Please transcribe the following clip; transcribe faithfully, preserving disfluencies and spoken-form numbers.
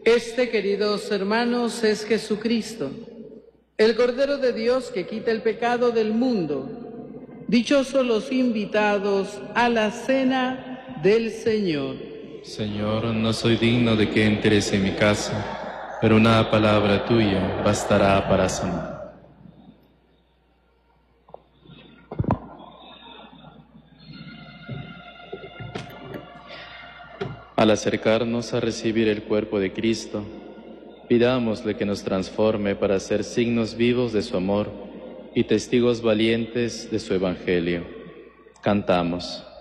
Este, queridos hermanos, es Jesucristo, el Cordero de Dios que quita el pecado del mundo. Dichosos los invitados a la cena del Señor. Señor, no soy digno de que entres en mi casa, pero una palabra tuya bastará para sanar. Al acercarnos a recibir el cuerpo de Cristo, pidámosle que nos transforme para ser signos vivos de su amor y testigos valientes de su Evangelio. Cantamos.